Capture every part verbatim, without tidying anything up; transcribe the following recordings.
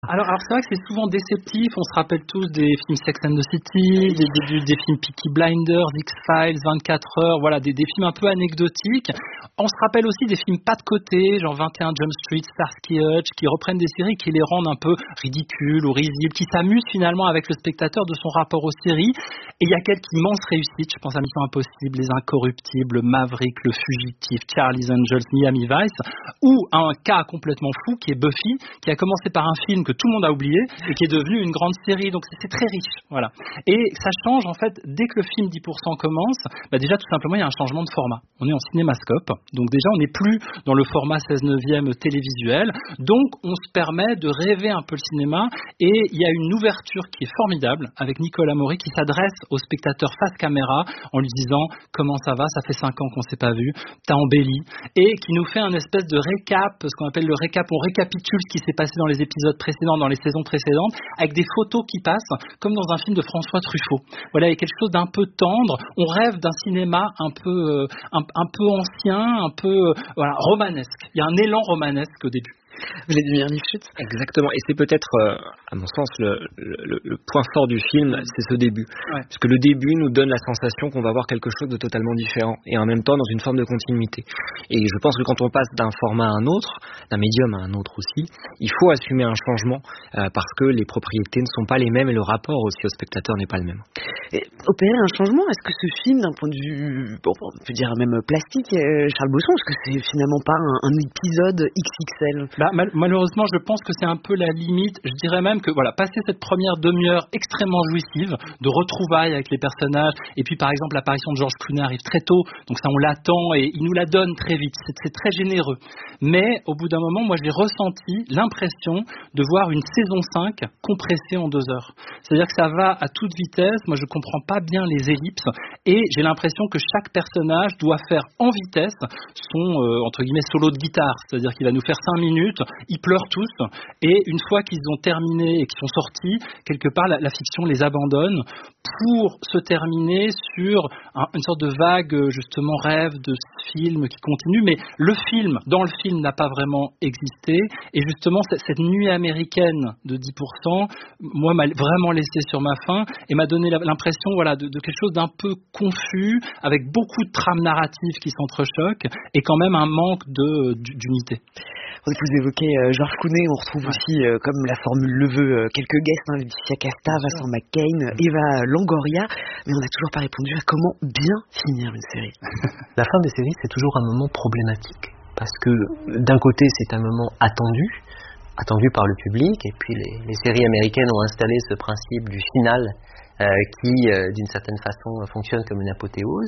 Alors, alors c'est vrai que c'est souvent déceptif. On se rappelle tous des films Sex and the City, des, des, des films Peaky Blinders, X-Files, vingt-quatre heures, voilà, des, des films un peu anecdotiques. On se rappelle aussi des films pas de côté, genre vingt et un Jump Street, Starsky et Hutch, qui reprennent des séries qui les rendent un peu ridicules ou risibles, qui s'amusent finalement avec le spectateur de son rapport aux séries. Et il y a quelques immenses réussites, je pense à Mission Impossible, Les Incorruptibles, Maverick, Le Fugitif, Charlie's Angels, Miami Vice, ou un cas complètement fou qui est Buffy, qui a commencé par un film que tout le monde a oublié et qui est devenu une grande série. Donc c'est très riche, voilà. Et ça change en fait dès que le film dix pour cent commence. Bah déjà tout simplement il y a un changement de format. On est en cinémascope, donc déjà on n'est plus dans le format seize neuvième télévisuel. Donc on se permet de rêver un peu le cinéma et il y a une ouverture qui est formidable avec Nicolas Maury qui s'adresse au spectateur face caméra en lui disant comment ça va, ça fait cinq ans qu'on s'est pas vu, t'as embelli, et qui nous fait un espèce de récap, ce qu'on appelle le récap. On récapitule ce qui s'est passé dans les épisodes précédents, dans les saisons précédentes, avec des photos qui passent, comme dans un film de François Truffaut. Voilà, il y a quelque chose d'un peu tendre. On rêve d'un cinéma un peu, euh, un, un peu ancien, un peu euh, voilà, romanesque. Il y a un élan romanesque au début. Vladimir Lifshitz. Exactement, et c'est peut-être, euh, à mon sens, le, le, le point fort du film, c'est ce début. Ouais. Parce que le début nous donne la sensation qu'on va voir quelque chose de totalement différent, et en même temps dans une forme de continuité. Et je pense que quand on passe d'un format à un autre, d'un médium à un autre aussi, il faut assumer un changement, euh, parce que les propriétés ne sont pas les mêmes, et le rapport aussi au spectateur n'est pas le même. Et opérer un changement, est-ce que ce film, d'un point de vue, bon, on peut dire même plastique, euh, Charles Bosson, est-ce que c'est finalement pas un, un épisode X X L? Bah, mal- malheureusement, je pense que c'est un peu la limite. Je dirais même que, voilà, passer cette première demi-heure extrêmement jouissive, de retrouvailles avec les personnages, et puis par exemple l'apparition de George Clooney arrive très tôt, donc ça on l'attend et il nous la donne très vite. C'est, c'est très généreux. Mais au bout d'un moment, moi j'ai ressenti l'impression de voir une saison cinq compressée en deux heures. C'est-à-dire que ça va à toute vitesse. Moi je comprends pas bien les ellipses et j'ai l'impression que chaque personnage doit faire en vitesse son euh, entre guillemets solo de guitare. C'est-à-dire qu'il va nous faire cinq minutes. Ils pleurent tous et une fois qu'ils ont terminé et qu'ils sont sortis, quelque part la, la fiction les abandonne pour se terminer sur un, une sorte de vague justement rêve de film qui continue, mais le film, dans le film n'a pas vraiment existé et justement cette, cette nuit américaine de dix pour cent moi m'a vraiment laissé sur ma faim et m'a donné la, l'impression voilà, de, de quelque chose d'un peu confus avec beaucoup de trames narratives qui s'entrechoquent et quand même un manque de, d'unité. Vous évoquez euh, George Clooney, on retrouve ouais. aussi, euh, comme la formule le veut, euh, quelques guests, hein, Laetitia Casta, Vincent McCain, mmh. Eva Longoria, mais on n'a toujours pas répondu à comment bien finir une série. La fin des séries, c'est toujours un moment problématique, parce que d'un côté, c'est un moment attendu, attendu par le public, et puis les, les séries américaines ont installé ce principe du final, euh, qui, euh, d'une certaine façon, fonctionne comme une apothéose.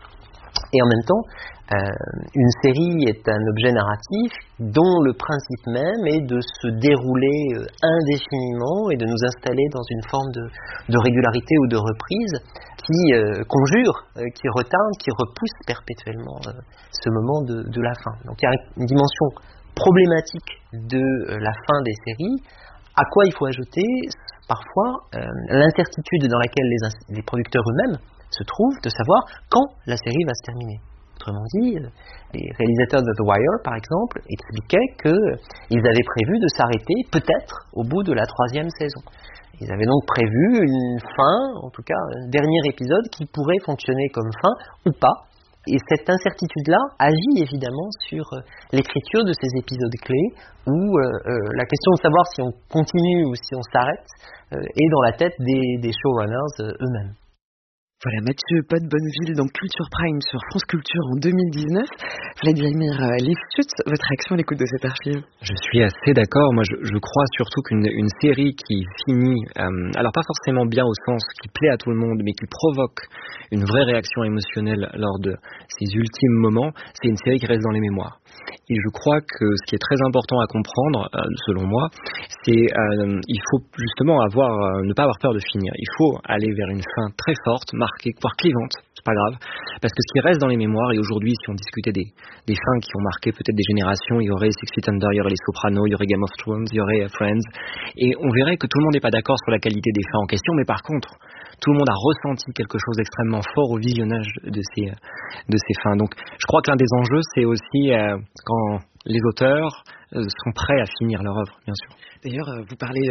Et en même temps, euh, une série est un objet narratif dont le principe même est de se dérouler euh, indéfiniment et de nous installer dans une forme de, de régularité ou de reprise qui euh, conjure, euh, qui retarde, qui repousse perpétuellement euh, ce moment de, de la fin. Donc il y a une dimension problématique de euh, la fin des séries, à quoi il faut ajouter parfois euh, l'incertitude dans laquelle les, les producteurs eux-mêmes se trouve de savoir quand la série va se terminer. Autrement dit, les réalisateurs de The Wire, par exemple, expliquaient qu'ils avaient prévu de s'arrêter peut-être au bout de la troisième saison. Ils avaient donc prévu une fin, en tout cas un dernier épisode qui pourrait fonctionner comme fin ou pas. Et cette incertitude-là agit évidemment sur l'écriture de ces épisodes clés où euh, euh, la question de savoir si on continue ou si on s'arrête euh, est dans la tête des, des showrunners euh, eux-mêmes. Voilà, Mathieu Pot-Bonneville dans Culture Prime sur France Culture en deux mille dix-neuf. Vladimir Lifshitz, votre réaction à l'écoute de cette archive? Je suis assez d'accord. Moi, je, je crois surtout qu'une une série qui finit, euh, alors pas forcément bien au sens qui plaît à tout le monde, mais qui provoque une vraie réaction émotionnelle lors de ces ultimes moments, c'est une série qui reste dans les mémoires. Et je crois que ce qui est très important à comprendre, euh, selon moi, c'est euh, il faut justement avoir, euh, ne pas avoir peur de finir. Il faut aller vers une fin très forte, marquée, voire clivante, c'est pas grave, parce que ce qui reste dans les mémoires, et aujourd'hui, si on discutait des, des fins qui ont marqué peut-être des générations, il y aurait Six Feet Under, il y aurait Les Sopranos, il y aurait Game of Thrones, il y aurait Friends, et on verrait que tout le monde n'est pas d'accord sur la qualité des fins en question, mais par contre, tout le monde a ressenti quelque chose d'extrêmement fort au visionnage de ces, de ces fins. Donc, je crois que l'un des enjeux, c'est aussi euh, quand les auteurs euh, sont prêts à finir leur œuvre, bien sûr. D'ailleurs, vous parlez